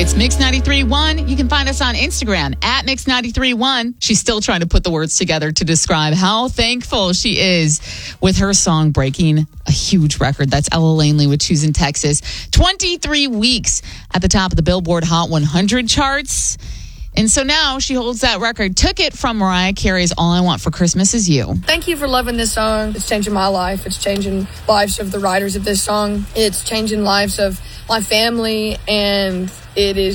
It's Mix 93.1. You can find us on Instagram at Mix 93.1. She's still trying to put the words together to describe how thankful she is with her song breaking a huge record. That's Ella Langley with Choosing Texas. 23 weeks at the top of the Billboard Hot 100 charts. And so now she holds that record. Took it from Mariah Carey's All I Want for Christmas Is You. Thank you for loving this song. It's changing my life. It's changing lives of the writers of this song. It's changing lives of my family, and it is